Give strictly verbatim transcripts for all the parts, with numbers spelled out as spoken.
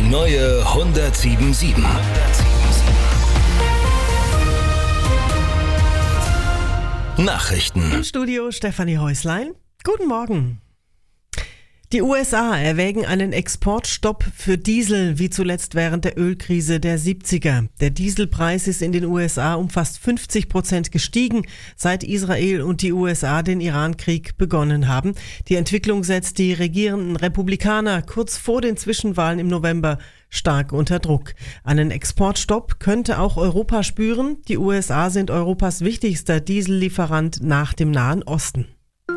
neue hundertsieben Komma sieben. Nachrichten. Im Studio Stefanie Häuslein. Guten Morgen. Die U S A erwägen einen Exportstopp für Diesel, wie zuletzt während der Ölkrise der siebziger. Der Dieselpreis ist in den U S A um fast fünfzig Prozent gestiegen, seit Israel und die U S A den Iran-Krieg begonnen haben. Die Entwicklung setzt die regierenden Republikaner kurz vor den Zwischenwahlen im November stark unter Druck. Einen Exportstopp könnte auch Europa spüren. Die U S A sind Europas wichtigster Diesellieferant nach dem Nahen Osten.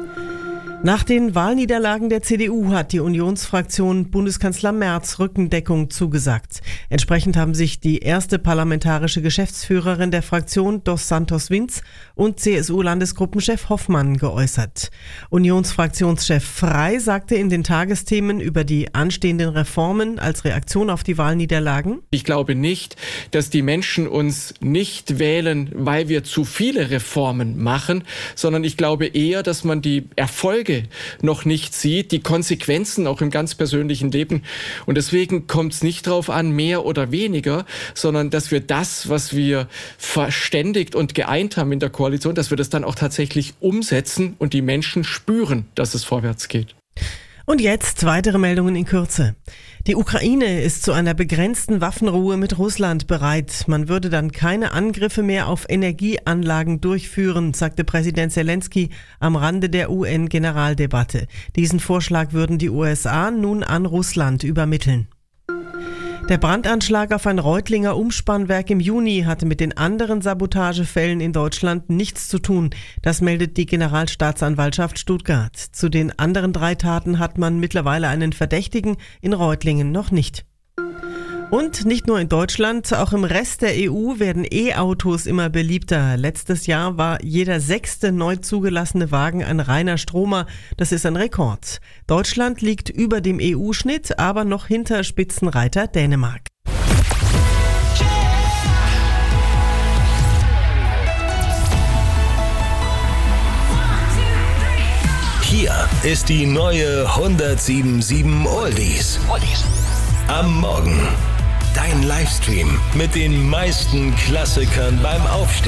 Nach den Wahlniederlagen der C D U hat die Unionsfraktion Bundeskanzler Merz Rückendeckung zugesagt. Entsprechend haben sich die erste parlamentarische Geschäftsführerin der Fraktion, Dos Santos Vinz, und C S U-Landesgruppenchef Hoffmann geäußert. Unionsfraktionschef Frey sagte in den Tagesthemen über die anstehenden Reformen als Reaktion auf die Wahlniederlagen: Ich glaube nicht, dass die Menschen uns nicht wählen, weil wir zu viele Reformen machen, sondern ich glaube eher, dass man die Erfolge noch nicht sieht, die Konsequenzen auch im ganz persönlichen Leben. Und deswegen kommt es nicht darauf an, mehr oder weniger, sondern dass wir das, was wir verständigt und geeint haben in der Koalition, dass wir das dann auch tatsächlich umsetzen und die Menschen spüren, dass es vorwärts geht. Und jetzt weitere Meldungen in Kürze. Die Ukraine ist zu einer begrenzten Waffenruhe mit Russland bereit. Man würde dann keine Angriffe mehr auf Energieanlagen durchführen, sagte Präsident Zelensky am Rande der U N-Generaldebatte. Diesen Vorschlag würden die U S A nun an Russland übermitteln. Der Brandanschlag auf ein Reutlinger Umspannwerk im Juni hatte mit den anderen Sabotagefällen in Deutschland nichts zu tun. Das meldet die Generalstaatsanwaltschaft Stuttgart. Zu den anderen drei Taten hat man mittlerweile einen Verdächtigen, in Reutlingen noch nicht. Und nicht nur in Deutschland, auch im Rest der E U werden E-Autos immer beliebter. Letztes Jahr war jeder sechste neu zugelassene Wagen ein reiner Stromer. Das ist ein Rekord. Deutschland liegt über dem E U-Schnitt, aber noch hinter Spitzenreiter Dänemark. Hier ist die neue hundertsieben Komma sieben Oldies. Am Morgen. Dein Livestream mit den meisten Klassikern beim Aufstehen.